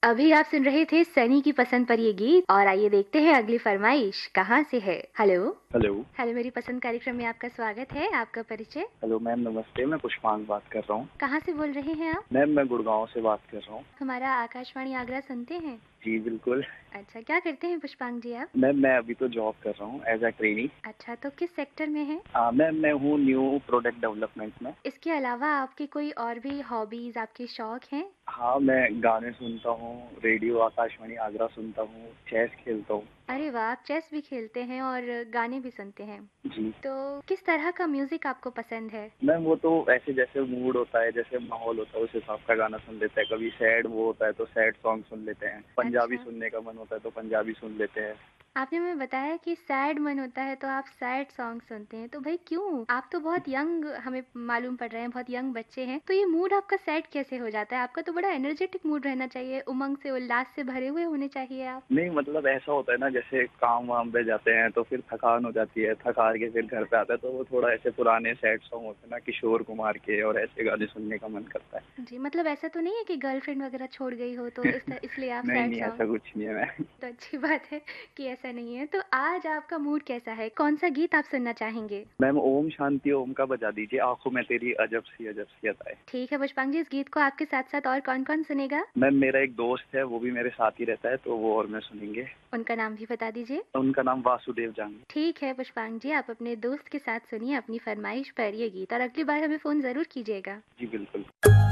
अभी आप सुन रहे थे सनी की पसंद पर ये गीत और आइए देखते हैं अगली फरमाइश कहाँ से है। हेलो। हेलो। हेलो, मेरी पसंद कार्यक्रम में आपका स्वागत है। आपका परिचय? हेलो मैम, नमस्ते। मैं पुष्पांक बात कर रहा हूँ। कहाँ से बोल रहे हैं आप? मैम मैं गुड़गांव से बात कर रहा हूँ। हमारा आकाशवाणी आगरा सुनते हैं? जी बिल्कुल। अच्छा, क्या करते हैं पुष्पांक जी आप? मैम मैं अभी तो जॉब कर रहा हूँ एज अ ट्रेनी। अच्छा, तो किस सेक्टर में है? मैम मैं हूँ न्यू प्रोडक्ट डेवलपमेंट में। इसके अलावा आपकी कोई और भी हॉबीज, आपके शौक हैं? हाँ, मैं गाने सुनता हूँ, रेडियो आकाशवाणी आगरा सुनता हूँ, चेस खेलता हूँ। अरे वाह, आप चेस भी खेलते हैं और गाने भी सुनते हैं। जी। तो किस तरह का म्यूजिक आपको पसंद है? मैम वो तो ऐसे जैसे मूड होता है, जैसे माहौल होता है उस हिसाब का गाना सुन लेते हैं। कभी सैड वो होता है तो सैड सॉन्ग सुन लेते हैं, पंजाबी अच्छा, सुनने का मन होता है तो पंजाबी सुन लेते हैं। आपने हमें बताया कि सैड मन होता है तो आप सैड सॉन्ग सुनते हैं, तो भाई क्यों? आप तो बहुत यंग हमें मालूम पड़ रहे हैं, बहुत यंग बच्चे हैं, तो ये मूड आपका सैड कैसे हो जाता है? आपका तो बड़ा एनर्जेटिक मूड रहना चाहिए, उमंग से, उल्लास से भरे हुए होने चाहिए आप। नहीं मतलब ऐसा होता है ना, जैसे काम वाम पे जाते हैं तो फिर थकान हो जाती है, थका के फिर घर पे आता है तो वो थोड़ा ऐसे पुराने सैड सॉन्ग होते हैं ना, किशोर कुमार के, और ऐसे गाने सुनने का मन करता है। जी, मतलब ऐसा तो नहीं है कि गर्लफ्रेंड वगैरह छोड़ गई हो तो इसलिए आप नहीं सैड नहीं, सॉन्ग। ऐसा कुछ नहीं है मैम। तो अच्छी बात है कि ऐसा नहीं है। तो आज आपका मूड कैसा है? कौन सा गीत आप सुनना चाहेंगे? मैम ओम शांति ओम का बजा दीजिए, आंखों में तेरी अजब सी अदाएं। ठीक है पुष्पांग जी, इस गीत को आपके साथ साथ और कौन कौन सुनेगा? मैम मेरा एक दोस्त है, वो भी मेरे साथ ही रहता है, तो वो और मैं सुनेंगे। उनका नाम भी बता दीजिए। उनका नाम वासुदेव जांग। ठीक है पुष्पांग जी, आप अपने दोस्त के साथ सुनिए अपनी फरमाइश पर ये गीत और अगली बार हमें फ़ोन ज़रूर कीजिएगा। जी बिल्कुल।